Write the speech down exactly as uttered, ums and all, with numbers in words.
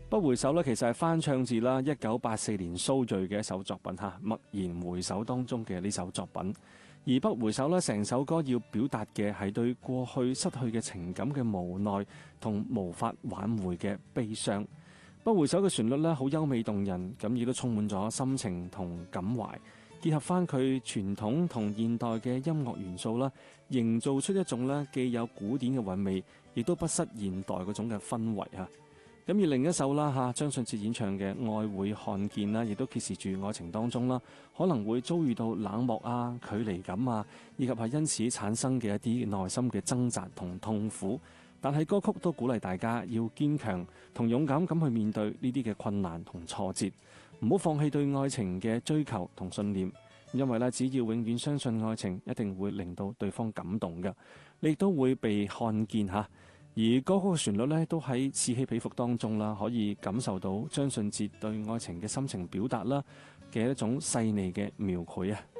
不回首咧，其實係翻唱自啦一九八四年蘇芮嘅一首作品嚇，《驀然回首》當中嘅呢首作品。而不回首咧，成首歌要表達嘅係對過去失去嘅情感嘅無奈同無法挽回嘅悲傷。不回首嘅旋律咧，好優美動人，咁亦都充滿咗心情同感懷，結合翻佢傳統同現代嘅音樂元素啦，營造出一種咧既有古典嘅韻味，亦都不失現代嗰種嘅氛圍啊！咁而另一首啦嚇，張信哲演唱嘅《愛會看見》啦，亦都揭示住愛情當中啦，可能會遭遇到冷漠啊、距離感啊，以及係因此產生嘅一啲內心嘅掙扎同痛苦。但係歌曲都鼓勵大家要堅強同勇敢咁去面對呢啲嘅困難同挫折，唔好放棄對愛情嘅追求同信念，因為咧只要永遠相信愛情，一定會令到對方感動嘅，你亦都會被看見嚇。而歌曲嘅旋律咧，都喺此起彼伏當中啦，可以感受到張信哲對愛情嘅心情表達啦嘅一種細膩嘅描繪啊！